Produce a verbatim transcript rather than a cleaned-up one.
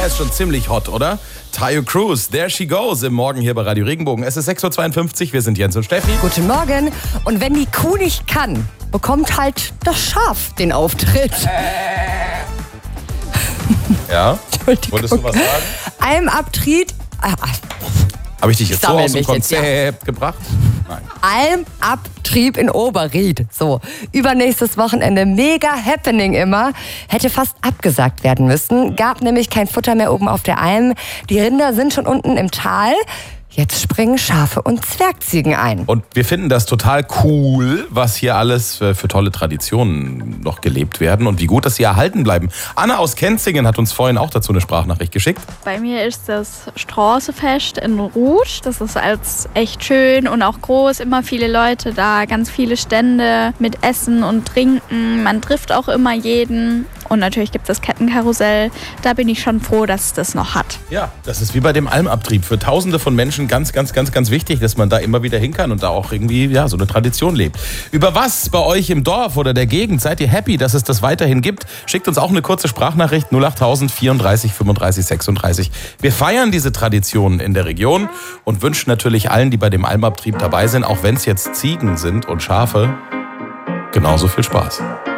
Der ist schon ziemlich hot, oder? Tayo Cruz, There She Goes im Morgen hier bei Radio Regenbogen. Es ist sechs Uhr zweiundfünfzig, wir sind Jens und Steffi. Guten Morgen. Und wenn die Kuh nicht kann, bekommt halt das Schaf den Auftritt. Ja? Wolltest du was sagen? Almabtrieb. Ah, Habe ich dich jetzt so sammel aus dem mich jetzt, Konzept gebracht? Nein. Almabtrieb in Oberried. So, übernächstes Wochenende, mega Happening immer. Hätte fast abgesagt werden müssen. Gab nämlich kein Futter mehr oben auf der Alm. Die Rinder sind schon unten im Tal. Jetzt springen Schafe und Zwergziegen ein. Und wir finden das total cool, was hier alles für, für tolle Traditionen noch gelebt werden und wie gut, dass sie erhalten bleiben. Anna aus Kenzingen hat uns vorhin auch dazu eine Sprachnachricht geschickt. Bei mir ist das Straßenfest in Rouge. Das ist als echt schön und auch groß. Immer viele Leute da, ganz viele Stände mit Essen und Trinken. Man trifft auch immer jeden. Und natürlich gibt es das Kettenkarussell. Da bin ich schon froh, dass es das noch hat. Ja, das ist wie bei dem Almabtrieb. Für Tausende von Menschen ganz, ganz, ganz, ganz wichtig, dass man da immer wieder hin kann und da auch irgendwie ja, so eine Tradition lebt. Über was bei euch im Dorf oder der Gegend seid ihr happy, dass es das weiterhin gibt? Schickt uns auch eine kurze Sprachnachricht null acht null null vierunddreißig fünfunddreißig sechsunddreißig. Wir feiern diese Traditionen in der Region und wünschen natürlich allen, die bei dem Almabtrieb dabei sind, auch wenn es jetzt Ziegen sind und Schafe, genauso viel Spaß.